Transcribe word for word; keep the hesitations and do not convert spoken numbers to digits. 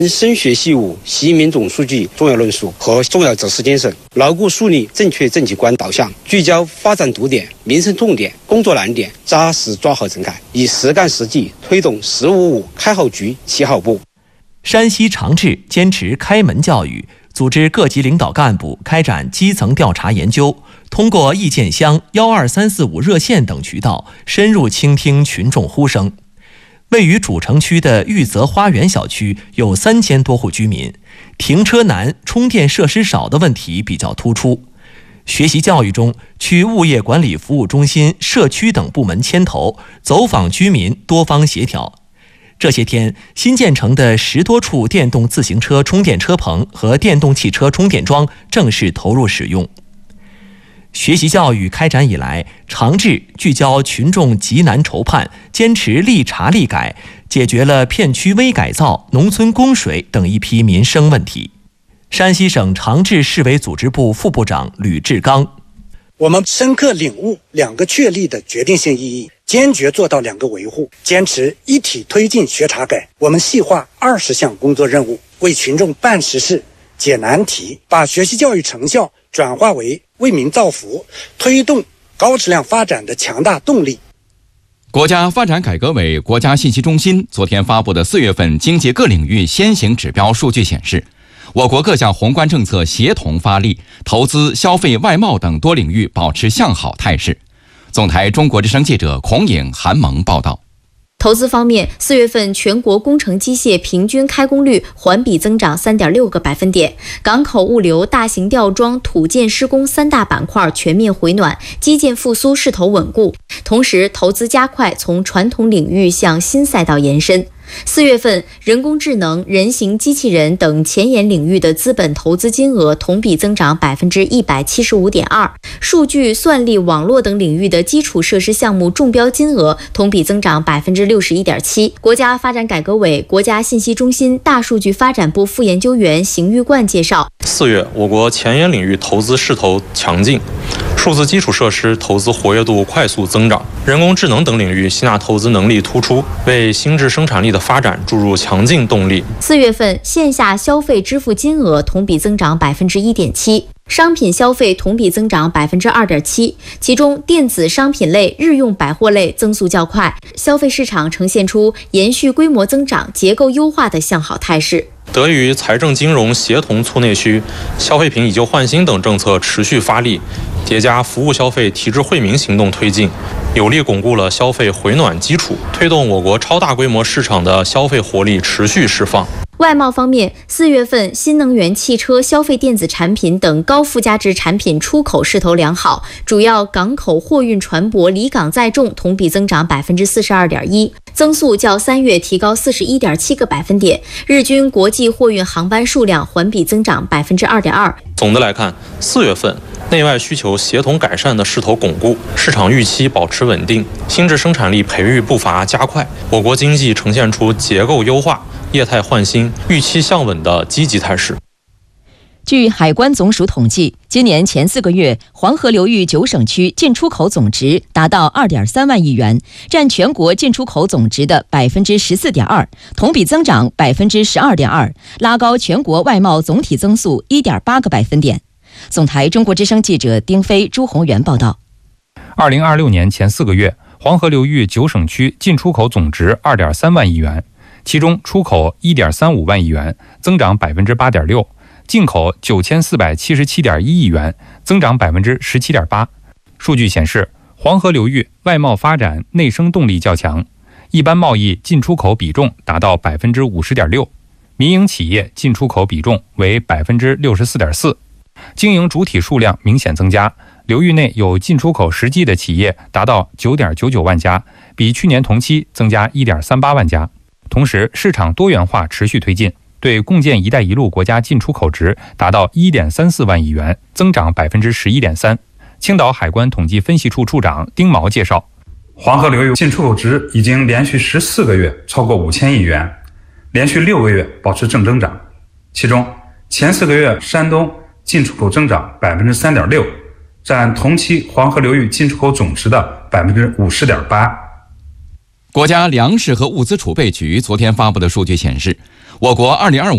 升学习务、习民总书记重要论述和重要指示精神，牢固树立正确政绩观导向，聚焦发展堵点、民生重点、工作难点，扎实抓好整改，以实干实际推动“十五五”开好局、起好步。 山西长治坚持开门教育，组织各级领导干部开展基层调查研究，通过意见箱、幺二三四五热线等渠道，深入倾听群众呼声。位于主城区的玉泽花园小区有三千多户居民，停车难、充电设施少的问题比较突出。学习教育中，区物业管理服务中心、社区等部门牵头，走访居民，多方协调。这些天，新建成的十多处电动自行车充电车棚和电动汽车充电桩正式投入使用。学习教育开展以来，长治聚焦群众急难愁盼，坚持立查立改，解决了片区微改造、农村供水等一批民生问题。山西省长治市委组织部副部长吕志刚： 我们深刻领悟两个确立的决定性意义，坚决做到两个维护，坚持一体推进学查改。我们细化二十项工作任务，为群众办实事、解难题，把学习教育成效转化为为民造福、推动高质量发展的强大动力。 国家发展改革委、国家信息中心昨天发布的四月份经济各领域先行指标数据显示，我国各项宏观政策协同发力，投资、消费、外贸等多领域保持向好态势。总台中国之声记者孔颖、韩萌报道。 投资方面，四月份全国工程机械平均开工率环比增长 三点六个百分点，港口物流、大型吊装、土建施工三大板块全面回暖，基建复苏势头稳固。同时，投资加快从传统领域向新赛道延伸。四月份，人工智能、人形机器人等前沿领域的资本投资金额同比增长 百分之一百七十五点二， 数据、算力、网络等领域的基础设施项目中标金额同比增长 百分之六十一点七。 国家发展改革委、国家信息中心大数据发展部副研究员邢玉冠介绍， 四月，我国前沿领域投资势头强劲，数字基础设施投资活跃度快速增长，人工智能等领域吸纳投资能力突出，为新质生产力的发展注入强劲动力。 四月份线下消费支付金额同比增长 百分之一点七， 商品消费同比增长 百分之二点七， 其中电子商品类、日用百货类增速较快，消费市场呈现出延续规模增长、结构优化的向好态势。 得益于财政金融协同促内需、消费品以旧换新等政策持续发力，叠加服务消费提质惠民行动推进，有力巩固了消费回暖基础，推动我国超大规模市场的消费活力持续释放。 外贸方面，四月份新能源汽车、消费电子产品等高附加值产品出口势头良好，主要港口货运船舶离港载重同比增长 百分之四十二点一， 增速较三月提高 四十一点七个百分点，日均国际货运航班数量环比增长 百分之二点二。 总的来看，四月份内外需求协同改善的势头巩固，市场预期保持稳定，新质生产力培育步伐加快，我国经济呈现出结构优化、业态换新、预期向稳的积极态势。 据海关总署统计，今年前四个月，黄河流域九省区进出口总值达到 二点三万亿元，占全国进出口总值的 百分之十四点二， 同比增长 百分之十二点二， 拉高全国外贸总体增速 一点八个百分点。总台中国之声记者丁飞、朱宏元报道。 二零二六年前四个月，黄河流域九省区进出口总值 二点三万亿元，其中出口 一点三五万亿元，增长 百分之八点六， 进口 九千四百七十七点一亿元，增长 百分之十七点八。 数据显示，黄河流域外贸发展内生动力较强，一般贸易进出口比重达到 百分之五十点六， 民营企业进出口比重为 百分之六十四点四， 经营主体数量明显增加，流域内有进出口实际的企业达到 九点九九万家，比去年同期增加 一点三八万家。同时，市场多元化持续推进，对共建“一带一路”国家进出口值达到 一点三四万亿元，增长 百分之十一点三。 青岛海关统计分析处处长丁毛介绍， 黄河流域进出口值已经连续十四个月超过五千亿元，连续六个月保持正增长。其中前四个月山东进出口增长 百分之三点六， 占同期黄河流域进出口总值的 百分之五十点八。 国家粮食和物资储备局昨天发布的数据显示，我国二零二五